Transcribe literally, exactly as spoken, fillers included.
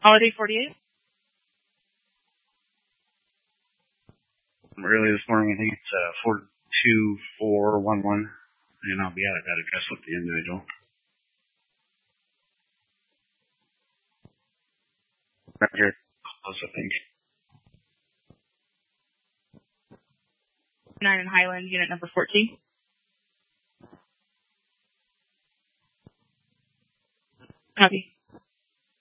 Holiday forty-eight. Early this morning, I think it's uh, four two four one one, and I'll be out of that address with the individual. Right here, close, I think. Nine in Highland, unit number fourteen. Copy.